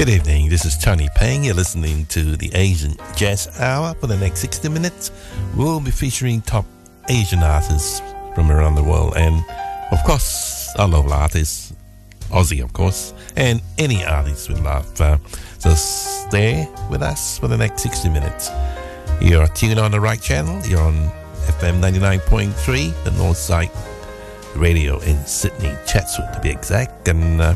Good evening, this is Tony Peng. You're listening to the Asian Jazz Hour. For the next 60 minutes, we'll be featuring top Asian artists from around the world. And, of course, our local artists, Aussie, of course, and any artists we love. So stay with us for the next 60 minutes. You're tuned on the right channel. You're on FM 99.3, the Northside Radio in Sydney, Chatswood to be exact. And,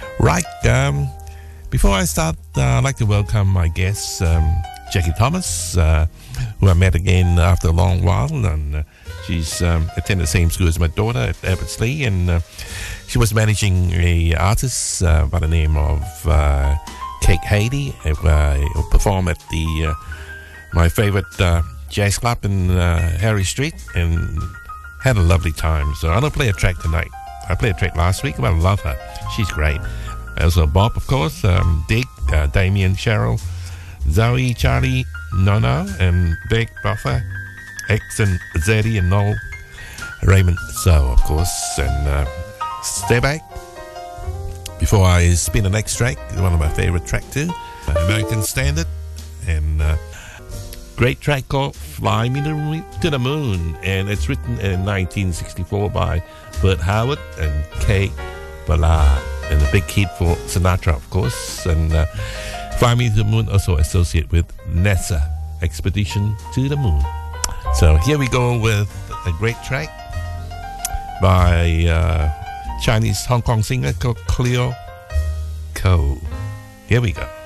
before I start, I'd like to welcome my guest, Jackie Thomas, who I met again after a long while. And she's attended the same school as my daughter at Abbotsleigh. And she was managing an artist by the name of Kate Haiti, who performed at my favorite jazz club in Harry Street, and had a lovely time. So I'm going to play a track tonight. I played a track last week, but I love her. She's great. Also Bob, of course, Dick, Damien, Cheryl, Zoe, Charlie, Nono, and Dick, Buffer, X and Zeddy, and Noel, Raymond, so of course. And stay back. Before I spin the next track, one of my favorite track too, American Standard, and great track called Fly Me to the Moon, and it's written in 1964 by Bert Howard and Kay Ballard, and a big hit for Sinatra, of course. And Fly Me to the Moon also associated with NASA Expedition to the Moon. So here we go with a great track by Chinese Hong Kong singer called Cleo Ko. Here we go.